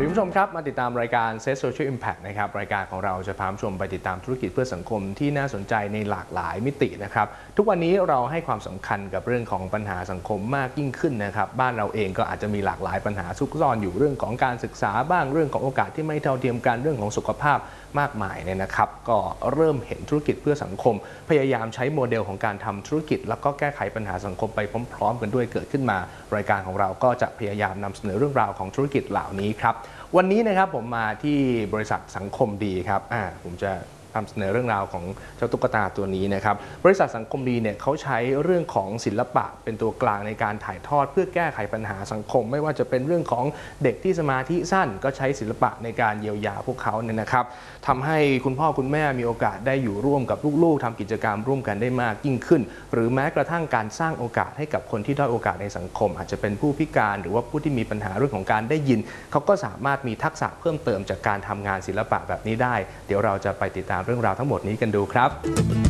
คุณผู้ชมครับมาติดตามรายการ Set Social Impact นะครับรายการของเราจะพาผู้ชมไปติดตามธุรกิจเพื่อสังคมที่น่าสนใจในหลากหลายมิตินะครับทุกวันนี้เราให้ความสำคัญกับเรื่องของปัญหาสังคมมากยิ่งขึ้นนะครับบ้านเราเองก็อาจจะมีหลากหลายปัญหาซุกซ่อนอยู่เรื่องของการศึกษาบ้างเรื่องของโอกาสที่ไม่เท่าเทียมกันเรื่องของสุขภาพมากมายเนี่ยนะครับก็เริ่มเห็นธุรกิจเพื่อสังคมพยายามใช้โมเดลของการทำธุรกิจแล้วก็แก้ไขปัญหาสังคมไปพร้อมๆกันด้วยเกิดขึ้นมารายการของเราก็จะพยายามนำเสนอเรื่องราวของธุรกิจเหล่านี้ครับวันนี้นะครับผมมาที่บริษัทสังคมดีครับผมจะนำเสนอเรื่องราวของเจ้าตุ๊กตาตัวนี้นะครับบริษัทสังคมดีเนี่ยเขาใช้เรื่องของศิลปะเป็นตัวกลางในการถ่ายทอดเพื่อแก้ไขปัญหาสังคมไม่ว่าจะเป็นเรื่องของเด็กที่สมาธิสั้นก็ใช้ศิลปะในการเยียวยาพวกเขาเนี่ยนะครับทำให้คุณพ่อคุณแม่มีโอกาสได้อยู่ร่วมกับลูกๆทำกิจกรรมร่วมกันได้มากยิ่งขึ้นหรือแม้กระทั่งการสร้างโอกาสให้กับคนที่ด้อยโอกาสในสังคมอาจจะเป็นผู้พิการหรือว่าผู้ที่มีปัญหาเรื่องของการได้ยินเขาก็สามารถมีทักษะเพิ่มเติมจากการทำงานศิลปะแบบนี้ได้เดี๋ยวเราจะไปติดตามเรื่องราวทั้งหมดนี้กันดูครับ